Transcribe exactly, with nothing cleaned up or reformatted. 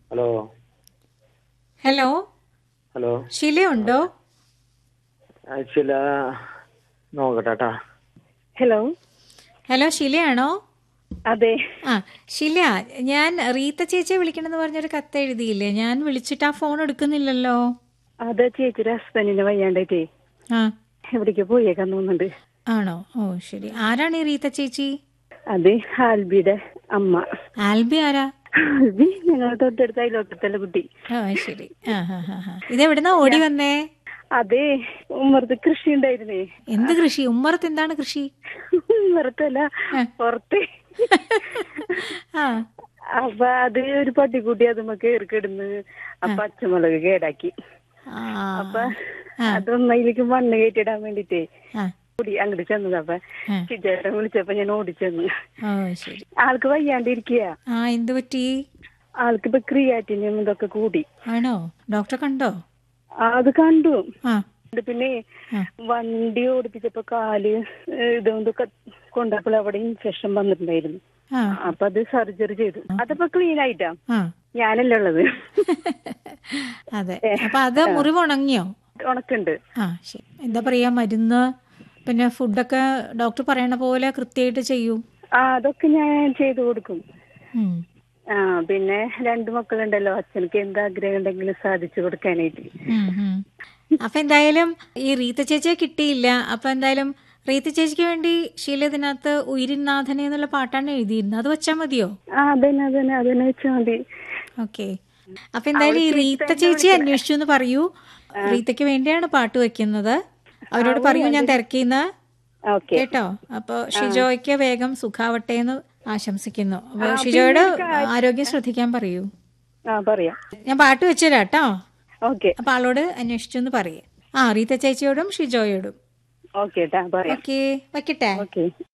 Hello hello, hello ഷിലയുണ്ടോ? ചില നോക്കട്ടെ. Hello hello, ഷിലയാണോ? അതെ. ആ ഷില, ഞാൻ റീത്ത ചേച്ചിയെ വിളിക്കണമെന്ന് പറഞ്ഞൊരു കത്ത് എഴുതിയില്ലേ? ഞാൻ വിളിച്ചിട്ട് ആ ഫോൺ എടുക്കുന്നില്ലല്ലോ. അത് ചേച്ചിയുടെ ഹസ്ബൻഡിന് വയ്യാണ്ടായിട്ടേ ആ എവിടേക്ക് പോയേക്കാൻ തോന്നുന്നുണ്ട്. ആണോ? ഓ ശരി. ആരാണ് ഈ റീത്ത ചേച്ചി? അത് ആൽബിയുടെ അമ്മ. ആൽബി ആരാ? ആൽബി ഞങ്ങൾ തൊട്ടടുത്ത അയലോക്കത്തല്ല കുട്ടി. ഓ ശരി. ആ ഹാ ഹാ ഹാ. ഇതെവിടുന്നാ ഓടി വന്നേ? അതെ, ഉമ്മറത്ത് കൃഷി ഉണ്ടായിരുന്നേ. എന്ത് കൃഷി? ഉമ്മറത്ത് എന്താണ് കൃഷി? ഉമ്മറത്തല്ല, പുറത്ത്. ആ അപ്പൊ അത് ഒരു പട്ടിക്കുട്ടി അതുമ്മ കയറി കിടന്ന് ആ പച്ചമുളക് കേടാക്കി. ആ, അപ്പൊ അതൊന്നതിലേക്ക് മണ്ണ് കയറ്റിടാൻ വേണ്ടിട്ടേ ആ. കൂടി അങ്ങോട്ട് ചെന്നത്. അപ്പൊ ചിറ്റേട്ടൻ വിളിച്ചപ്പോ ഞാൻ ഓടിച്ചെന്ന്. ഓ ശരി. ആൾക്ക് വയ്യാണ്ടിരിക്കുക. ആ, എന്ത് പറ്റി? ആൾക്കിപ്പോ ക്രിയാറ്റിനും ഇതൊക്കെ കൂടി. ആണോ? ഡോക്ടറെ കണ്ടോ? ആ, അത് കണ്ടു. ആ പിന്നെ വണ്ടി ഓടിപ്പിച്ചപ്പോ കാല് ഇതൊക്കെ കൊണ്ടപ്പോൾ അവിടെ ഇൻഫെക്ഷൻ വന്നിട്ടുണ്ടായിരുന്നു. ആ അപ്പൊ അത് സർജറി ചെയ്തു. അതിപ്പോ ക്ലീൻ ആയിട്ടാ. ആ. ഞാനല്ലേ ഉള്ളത്. അതെ. അപ്പൊ അത് മുറിവ് ഉണങ്ങിയോ? ഉണക്കുണ്ട്. ആ ശരി. എന്താ പറയാ, മരുന്ന് പിന്നെ ഫുഡൊക്കെ ഡോക്ടർ പറയണ പോലെ കൃത്യമായിട്ട് ചെയ്യൂ. ആ, അതൊക്കെ ഞാൻ ചെയ്തു കൊടുക്കും. ഉം. ആ, പിന്നെ രണ്ടു മക്കളുണ്ടല്ലോ, അച്ഛനക്ക് എന്താഗ്രഹം ഉണ്ടെങ്കിലും സാധിച്ചു കൊടുക്കാനായിട്ട്. ഉം, ഉം. അപ്പൊ എന്തായാലും ഈ റീത്ത ചേച്ചിയെ കിട്ടിയില്ല. അപ്പൊ എന്തായാലും റീത്ത ചേച്ചിക്ക് വേണ്ടി ഷീല ഇതിനകത്ത് ഉയിരിനാഥനെ എന്നുള്ള പാട്ടാണ് എഴുതിയിരുന്നത്. അത് വെച്ചാൽ മതിയോ? ആ, അതന്നെ അതന്നെ അതന്നെ വെച്ചാൽ മതി. ഓക്കെ. അപ്പൊ എന്തായാലും ഈ റീത്ത ചേച്ചി അന്വേഷിച്ചു എന്ന് പറയൂ. റീത്തയ്ക്ക് വേണ്ടിയാണ് പാട്ട് വെക്കുന്നത്. അവരോട് പറയൂ ഞാൻ തിരക്കിന്ന്. ഓക്കെ കേട്ടോ? അപ്പൊ ഷിജോയ്ക്ക് വേഗം സുഖാവട്ടെ എന്ന് ആശംസിക്കുന്നു. അപ്പൊ ഷിജോയോട് ആരോഗ്യം ശ്രദ്ധിക്കാൻ പറയൂ. ആ, പറയാം. ഞാൻ പാട്ട് വെച്ചുതരാം കേട്ടോ. ഓക്കെ അപ്പൊ ആളോട് അന്വേഷിച്ചു എന്ന് പറയേ. ആ, റീത്ത ചേച്ചിയോടും ഷിജോയോടും. ഓക്കെ ട്ടാ, പറയാം. ഓക്കെ, വെക്കട്ടെ. ഓക്കെ